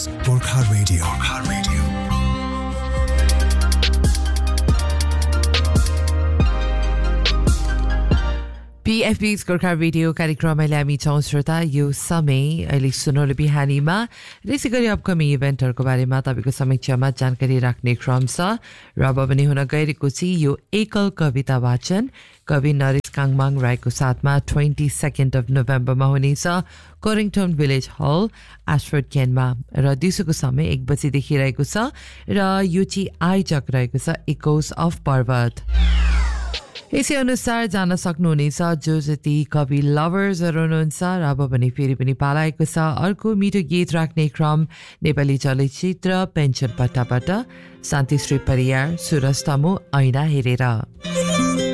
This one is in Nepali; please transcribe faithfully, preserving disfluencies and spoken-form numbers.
Gorkha Radio. Gorkha Radio. पीएफबी's Gorkha radio कार्यक्रममा हामी छौं श्रोता यो समय अहिले सुनौलो बिहानीमा त्यसै गरी अपकमिङ इभेन्टहरुको बारेमा तपाईको समक्षमा जानकारी राख्ने क्रम छ र अब पनि हुन गइरहेको छ यो एकल कविता वाचन कवि नरेश काङमाङ राईको साथमा twenty-second of November मा हुनेछ कोरिङटन विलेज हल एशफोर्ड केनमा र दिउँसोको समय एक बजेदेखि रहेको छ र यो चाहिँ आयोजक रहेको छ इकोस अफ पर्वत यसै अनुसार जान सक्नुहुनेछ जो जति कवि लभर्सहरु हुनुहुन्छ र अब पनि फेरि पनि पालाएको छ अर्को मिठो गीत राख्ने क्रम नेपाली चलचित्र पेन्सन पट्टाबाट शान्तिश्री परियार सुरज तमु ऐना हेरेर